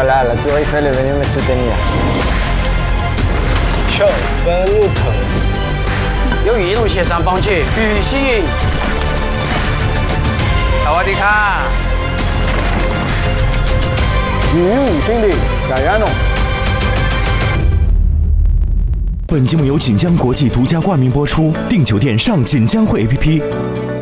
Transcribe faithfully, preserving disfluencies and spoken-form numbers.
là, la Tour Eiffel è venuta a soutenir. Ciao, benvenuto. 用一路协商帮去语信。萨瓦迪卡。 语音五兄弟，加油弄！ 本节目由锦江国际独家冠名播出，订酒店上锦江汇 A P P。